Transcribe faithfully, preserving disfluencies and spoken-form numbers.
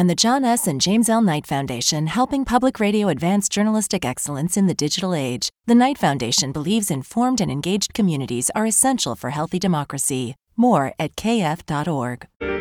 and the John S. and James L. Knight Foundation, helping public radio advance journalistic excellence in the digital age. The Knight Foundation believes informed and engaged communities are essential for healthy democracy. More at k f dot org.